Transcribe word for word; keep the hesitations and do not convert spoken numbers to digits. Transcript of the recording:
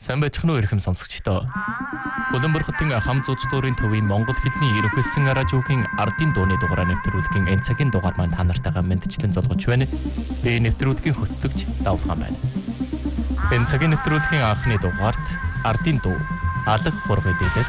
Сайн байцгаана уу эрхэм сонсогчдоо. Улаанбархатын хам зууч дуурийн төвийн Монгол хэлний ерөнхийлсөн радиогийн ардын дууны дугаараа нэвтрүүлгийн энэ цагийн дугаар маань та нартайгаа мэдчлэн золгож байна. Би нэвтрүүлгийн хөтлөгч Давлгаан байна. Энэ цагийн нэвтрүүлгийн анхны дугаарт ардын дуу алга хургыг дэвс